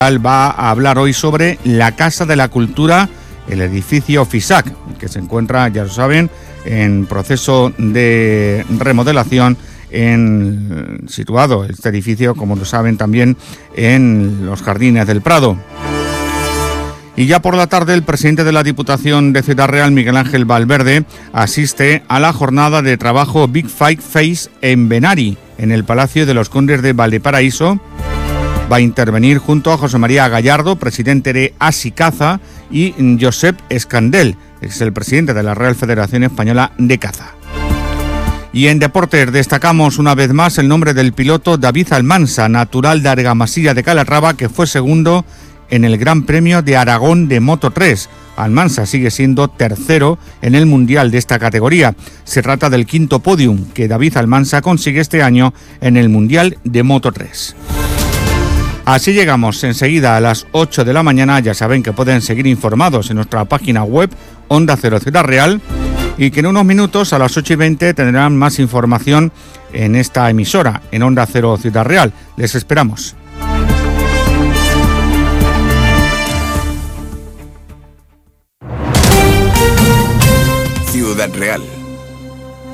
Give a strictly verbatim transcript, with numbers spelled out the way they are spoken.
va a hablar hoy sobre la Casa de la Cultura, el edificio FISAC, que se encuentra, ya lo saben, en proceso de remodelación, en, situado este edificio, como lo saben también, en los Jardines del Prado. Y ya por la tarde, el presidente de la Diputación de Ciudad Real, Miguel Ángel Valverde, asiste a la jornada de trabajo Big Five Face en Benari, en el Palacio de los Condes de Valparaíso. Va a intervenir junto a José María Gallardo, presidente de Asicaza, y Josep Escandel, que es el presidente de la Real Federación Española de Caza. Y en deportes destacamos una vez más el nombre del piloto David Almansa, natural de Argamasilla de Calatrava, que fue segundo en el Gran Premio de Aragón de Moto tres. Almansa sigue siendo tercero en el Mundial de esta categoría. Se trata del quinto podium que David Almansa consigue este año en el Mundial de Moto tres. Así llegamos enseguida a las ocho de la mañana. Ya saben que pueden seguir informados en nuestra página web Onda Cero Ciudad Real y que en unos minutos a las ocho y veinte tendrán más información en esta emisora, en Onda Cero Ciudad Real. Les esperamos. Ciudad Real.